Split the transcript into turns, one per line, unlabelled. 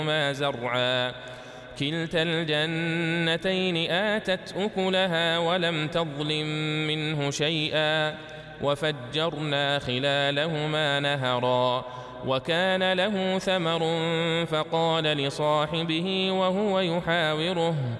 بينهما زرعا كلتا الجنتين آتت أكلها ولم تظلم منه شيئا وفجرنا خلالهما نهرا وكان له ثمر فقال لصاحبه وهو يحاوره